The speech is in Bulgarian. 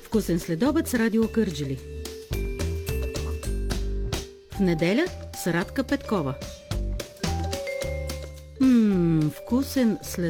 Вкусен следобед с Радио Кърджали. В неделя с Радка Петкова. Вкусен следобед.